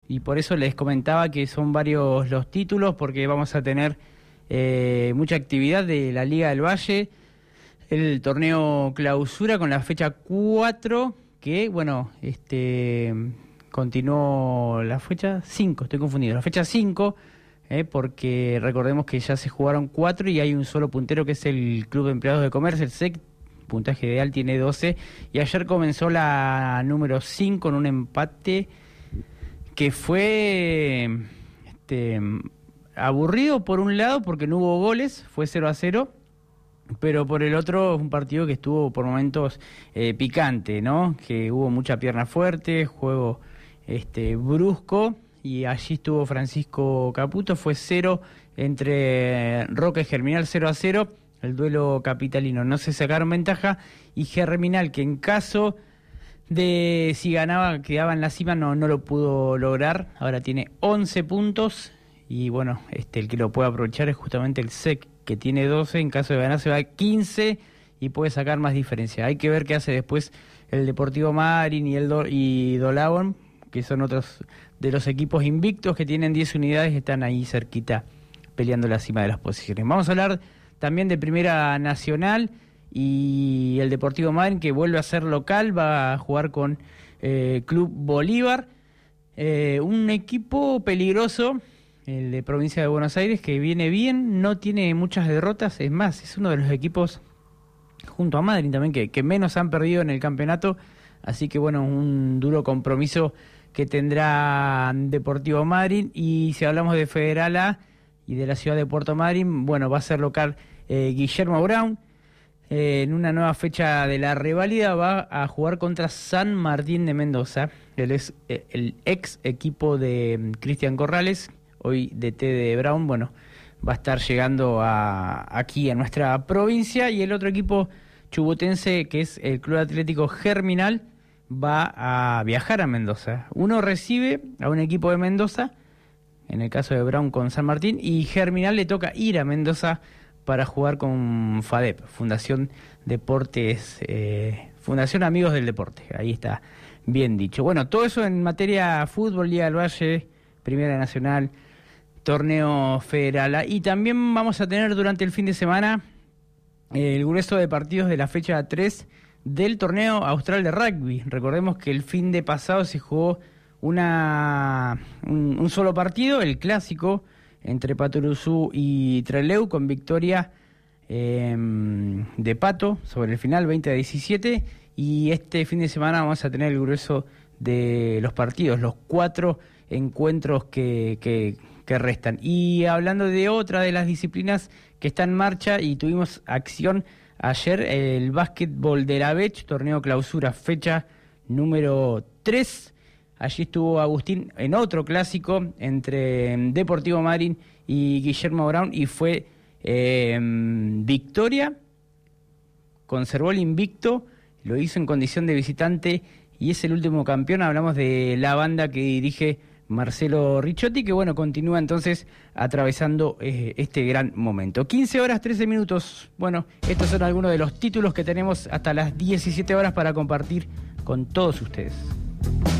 y por eso les comentaba que son varios los títulos, porque vamos a tener mucha actividad de la Liga del Valle, el torneo clausura con la fecha 4, que bueno, continuó la fecha 5, estoy confundido, la fecha 5, porque recordemos que ya se jugaron 4 y hay un solo puntero que es el Club de Empleados de Comercio, el SEC, puntaje ideal tiene 12, y ayer comenzó la número 5 en un empate que fue aburrido por un lado porque no hubo goles, fue 0-0, pero por el otro un partido que estuvo por momentos picante, ¿no? Que hubo mucha pierna fuerte, juego brusco, y allí estuvo Francisco Caputo, fue 0 entre Roca y Germinal, 0-0, el duelo capitalino, no se sacaron ventaja, y Germinal, que en caso de si ganaba, quedaba en la cima, no lo pudo lograr, ahora tiene 11 puntos, y bueno, el que lo puede aprovechar es justamente el SEC, que tiene 12, en caso de ganar se va a 15 y puede sacar más diferencia. Hay que ver qué hace después el Deportivo Madryn y Dolaon, que son otros de los equipos invictos que tienen 10 unidades y están ahí cerquita peleando la cima de las posiciones. Vamos a hablar también de Primera Nacional y el Deportivo Madryn, que vuelve a ser local, va a jugar con Club Bolívar, un equipo peligroso, el de Provincia de Buenos Aires, que viene bien, no tiene muchas derrotas, es más, es uno de los equipos, junto a Madryn también, que menos han perdido en el campeonato, así que bueno, un duro compromiso que tendrá Deportivo Madryn. Y si hablamos de Federal A y de la ciudad de Puerto Madryn, bueno, va a ser local Guillermo Brown, en una nueva fecha de la reválida va a jugar contra San Martín de Mendoza, el ex equipo de Cristian Corrales, hoy DT de Brown, bueno, va a estar llegando aquí a nuestra provincia. Y el otro equipo chubutense, que es el Club Atlético Germinal, va a viajar a Mendoza. Uno recibe a un equipo de Mendoza, en el caso de Brown con San Martín, y Germinal le toca ir a Mendoza para jugar con FADEP, Fundación Deportes, Fundación Amigos del Deporte, ahí está bien dicho. Bueno, todo eso en materia fútbol, Liga del Valle, Primera Nacional, torneo federal. Y también vamos a tener durante el fin de semana el grueso de partidos de la fecha 3 del torneo austral de rugby. Recordemos que el fin de pasado se jugó un solo partido, el clásico entre Patoruzú y Trelew, con victoria de Pato sobre el final 20-17, y este fin de semana vamos a tener el grueso de los partidos, los 4 encuentros que restan. Y hablando de otra de las disciplinas que está en marcha y tuvimos acción ayer, el básquetbol de la Bech, torneo clausura, fecha número 3. Allí estuvo Agustín en otro clásico entre Deportivo Madryn y Guillermo Brown, y fue victoria, conservó el invicto, lo hizo en condición de visitante y es el último campeón. Hablamos de la banda que dirige Marcelo Ricciotti, que bueno, continúa entonces atravesando este gran momento. 15 horas 13 minutos. Bueno, estos son algunos de los títulos que tenemos hasta las 17 horas para compartir con todos ustedes.